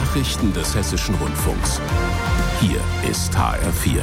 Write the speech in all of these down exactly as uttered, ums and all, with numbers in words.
Nachrichten des Hessischen Rundfunks. Hier ist H R vier.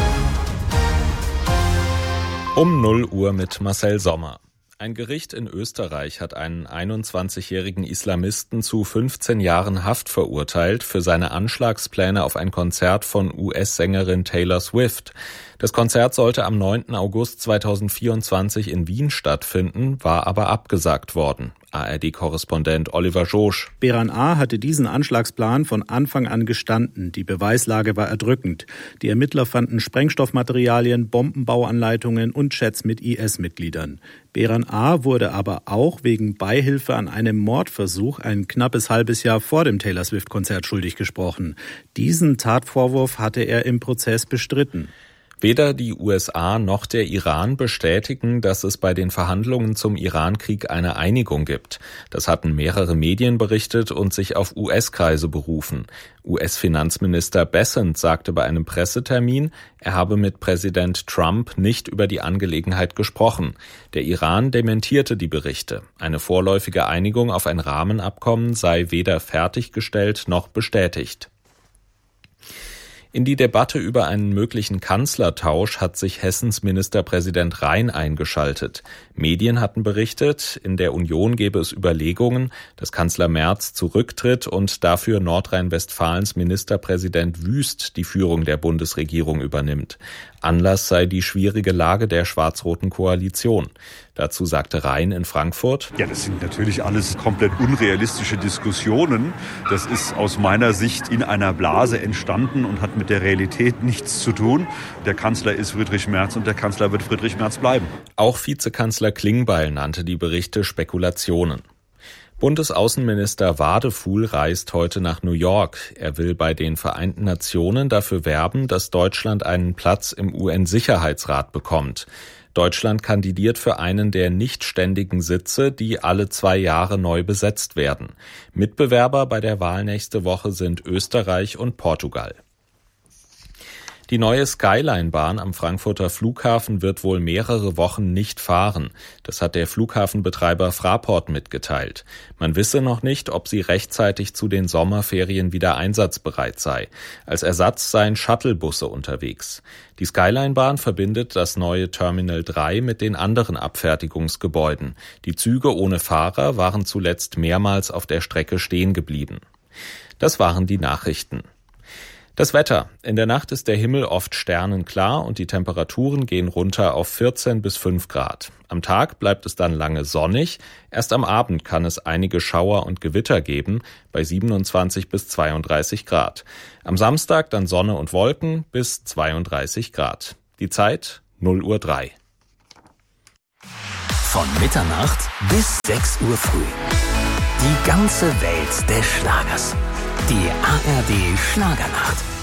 Um null Uhr mit Marcel Sommer. Ein Gericht in Österreich hat einen einundzwanzigjährigen Islamisten zu fünfzehn Jahren Haft verurteilt für seine Anschlagspläne auf ein Konzert von U S-Sängerin Taylor Swift. Das Konzert sollte am neunten August zweitausendvierundzwanzig in Wien stattfinden, war aber abgesagt worden. A R D-Korrespondent Oliver Josch. Beran A. hatte diesen Anschlagsplan von Anfang an gestanden. Die Beweislage war erdrückend. Die Ermittler fanden Sprengstoffmaterialien, Bombenbauanleitungen und Chats mit I S-Mitgliedern. Beran A. wurde aber auch wegen Beihilfe an einem Mordversuch ein knappes halbes Jahr vor dem Taylor Swift-Konzert schuldig gesprochen. Diesen Tatvorwurf hatte er im Prozess bestritten. Weder die U S A noch der Iran bestätigen, dass es bei den Verhandlungen zum Iran-Krieg eine Einigung gibt. Das hatten mehrere Medien berichtet und sich auf U S-Kreise berufen. U S-Finanzminister Bessent sagte bei einem Pressetermin, er habe mit Präsident Trump nicht über die Angelegenheit gesprochen. Der Iran dementierte die Berichte. Eine vorläufige Einigung auf ein Rahmenabkommen sei weder fertiggestellt noch bestätigt. In die Debatte über einen möglichen Kanzlertausch hat sich Hessens Ministerpräsident Rhein eingeschaltet. Medien hatten berichtet, in der Union gebe es Überlegungen, dass Kanzler Merz zurücktritt und dafür Nordrhein-Westfalens Ministerpräsident Wüst die Führung der Bundesregierung übernimmt. Anlass sei die schwierige Lage der schwarz-roten Koalition. Dazu sagte Rhein in Frankfurt: Ja, das sind natürlich alles komplett unrealistische Diskussionen. Das ist aus meiner Sicht in einer Blase entstanden und hat mit der Realität nichts zu tun. Der Kanzler ist Friedrich Merz und der Kanzler wird Friedrich Merz bleiben. Auch Vizekanzler Klingbeil nannte die Berichte Spekulationen. Bundesaußenminister Wadefuhl reist heute nach New York. Er will bei den Vereinten Nationen dafür werben, dass Deutschland einen Platz im U N-Sicherheitsrat bekommt. Deutschland kandidiert für einen der nicht ständigen Sitze, die alle zwei Jahre neu besetzt werden. Mitbewerber bei der Wahl nächste Woche sind Österreich und Portugal. Die neue Skyline-Bahn am Frankfurter Flughafen wird wohl mehrere Wochen nicht fahren. Das hat der Flughafenbetreiber Fraport mitgeteilt. Man wisse noch nicht, ob sie rechtzeitig zu den Sommerferien wieder einsatzbereit sei. Als Ersatz seien Shuttlebusse unterwegs. Die Skyline-Bahn verbindet das neue Terminal drei mit den anderen Abfertigungsgebäuden. Die Züge ohne Fahrer waren zuletzt mehrmals auf der Strecke stehen geblieben. Das waren die Nachrichten. Das Wetter. In der Nacht ist der Himmel oft sternenklar und die Temperaturen gehen runter auf vierzehn bis fünf Grad. Am Tag bleibt es dann lange sonnig. Erst am Abend kann es einige Schauer und Gewitter geben, bei siebenundzwanzig bis zweiunddreißig Grad. Am Samstag dann Sonne und Wolken bis zweiunddreißig Grad. Die Zeit null Uhr drei. Von Mitternacht bis sechs Uhr früh. Die ganze Welt des Schlagers. Die A R D Schlagernacht.